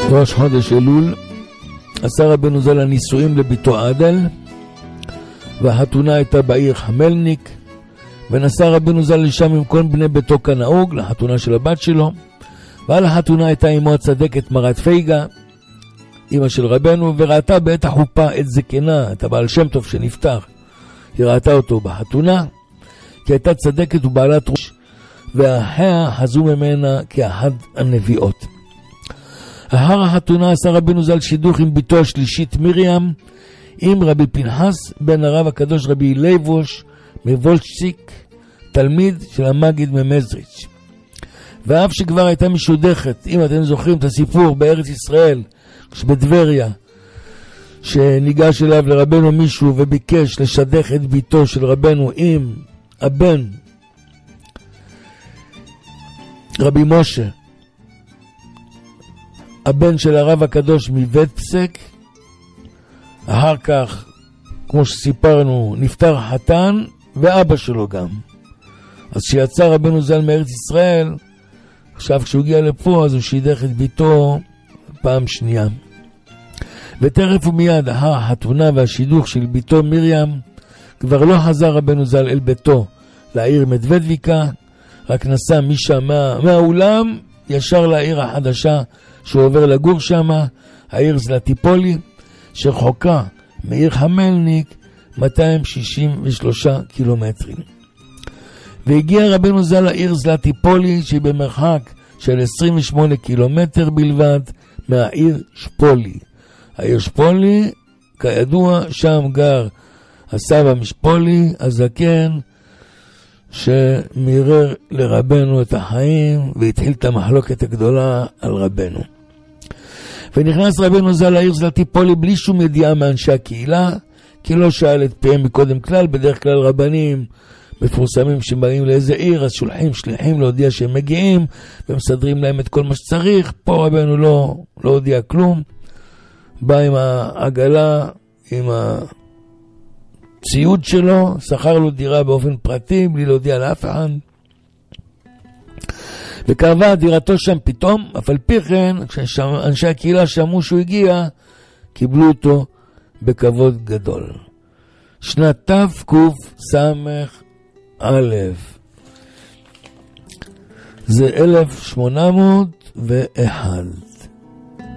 ראש חודש אלול, עשה רבנו ז"ל הנישואים לביתו עדל, והחתונה הייתה בעיר חמלניק, ונסע רבנו ז"ל לשם עם כל בני ביתו כנהוג לחתונה של הבת שלו, ועל החתונה הייתה אמו הצדקת מרת פייגה, אמא של רבנו, וראתה בעת החופה את זקנה, את הבעל שם טוב שנפטר. היא ראתה אותו בחתונה, כי הייתה צדקת ובעלת ראש, והאחיה חזו ממנה כאחד הנביאות. אחר החתונה עשה רבנו ז"ל שידוך עם ביתו השלישית מרים, עם רבי פנחס בן הרב הקדוש רבי לייבוש מוולצ'יק, תלמיד של המגיד ממזריץ'. ואף שכבר הייתה משודכת, אם אתם זוכרים את הסיפור בארץ ישראל, בטבריה, שניגש אליו לרבנו מישהו וביקש לשדך את ביתו של רבנו עם הבן רבי משה, הבן של הרב הקדוש מבית פסק. אחר כך, כמו שסיפרנו, נפטר החתן ואבא שלו גם. אז כשיצא רבנו ז"ל מארץ ישראל, עכשיו כשהוא הגיע לפה, אז הוא שידך את ביתו פעם שנייה. ותרף ומיד אחר החתונה והשידוך של ביתו מרים, כבר לא חזר רבנו ז"ל אל ביתו לעיר מדוודביקה, רק נסע משם מהאולם ישר לעיר החדשה שהוא עובר לגור שם, העיר זלטיפולי, שרחוקה מעיר חמלניק 263 קילומטרים. והגיע רבנו ז"ל לעיר זלטיפולי, שהיא במרחק של 28 קילומטר בלבד מהעיר שפולי. העיר שפולי, כידוע, שם גר הסבא משפולי, הזקן, שמירר לרבנו את החיים והתחיל את המחלוקת הגדולה על רבנו. ונכנס רבנו ז"ל לעיר זלטיפולי בלי שום ידיעה מאנשי הקהילה, כי לא שאל את פיהם מקודם כלל. בדרך כלל רבנים מפורסמים שבאים לאיזה עיר, אז שולחים שליחים להודיע שהם מגיעים ומסדרים להם את כל מה שצריך. פה רבנו לא הודיע כלום, בא עם העגלה, עם הציוד שלו, שכר לו דירה באופן פרטי בלי להודיע לאף אחד, וקרבה דירתו שם פתאום. אף על פי כן, כשאנשי הקהילה שמעו שהוא הגיע, קיבלו אותו בכבוד גדול. שנת תקס"א, זה 1801.